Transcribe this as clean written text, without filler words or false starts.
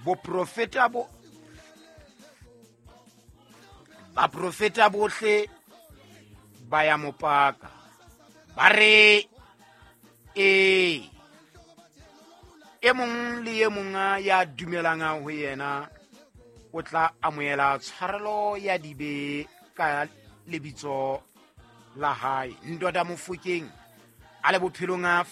baprofeta bohle ba ya mopaka ba re e mong le e mong ya dumelang ho yena o tla amohela tshwarelo ya dibe ka lebitso la hae. Ndoda Mofokeng a le bophelong a